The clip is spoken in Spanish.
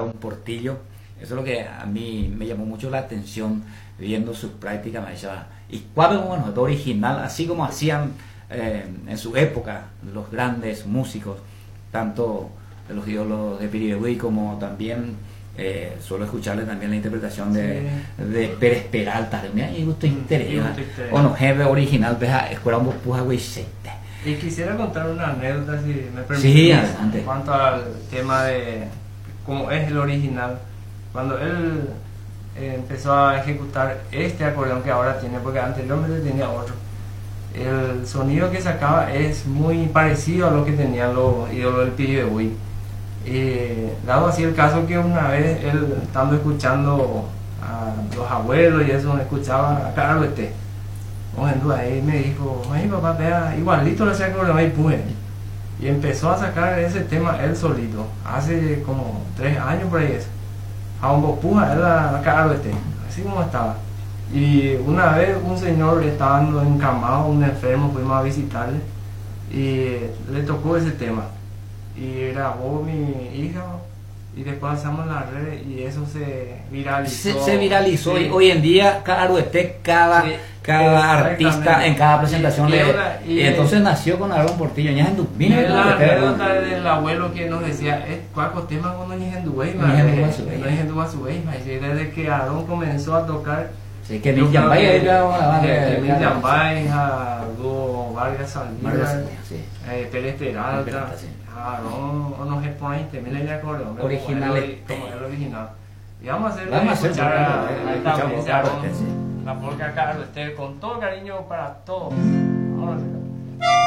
Aarón Portillo. Eso es lo que a mí me llamó mucho la atención viendo sus prácticas. Me decía, ¿y cuál es un original? Así como hacían en su época los grandes músicos, tanto de los ídolos de Piribebuy como también suelo escucharle también la interpretación de Pérez Peralta. Mira, y gusto interés. O no, jefe original, veja, escuela un puja güeycete. Y quisiera contar una anécdota, si me permite. Sí, adelante. En cuanto al tema de cómo es el original. Cuando él empezó a ejecutar este acordeón que ahora tiene, porque anteriormente tenía otro, el sonido que sacaba es muy parecido a lo que tenían los ídolos del Piribebuy. Dado así el caso que una vez él, estando escuchando a los abuelos y eso, escuchaba a Carlos Este, ahí me dijo, ay papá, vea, igualito le hacía acordeón y puje. Y empezó a sacar ese tema él solito, hace como 3 años por ahí eso. A un bopuja, era Carlos Este, así como estaba. Y una vez un señor estaba encamado, un enfermo, fuimos a visitarle y le tocó ese tema. Y grabó mi hija y después lanzamos en las redes y eso se viralizó. Se viralizó sí. Y hoy en día cada artista en cada presentación y entonces nació con Aarón Portillo. Y es la anécdota del abuelo que nos decía, cuaco tema cuando ni henduey, desde que Aarón comenzó a tocar. Sí, que Mil Yambay, Vargas Saldívar, Pérez Peralta, Aarón, o no se pone también el acordeón original, como el original. Y vamos a escuchar a la polca Carlos Este con todo cariño para todos. Vamos a